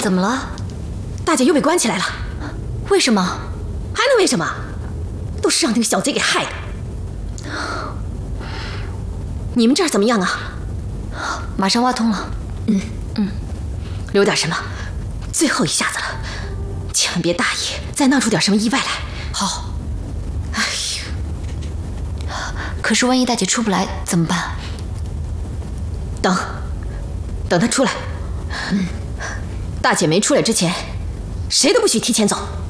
怎么了？ 大姐又被关起来了。 为什么？ 还能为什么？都是让那个小贼给害的。你们这儿怎么样啊？ 马上挖通了。 留点什么，最后一下子了，千万别大意，再闹出点什么意外来。 好。哎呀，可是万一大姐出不来怎么办？ 等她出来。大姐没出来之前，谁都不许提前走。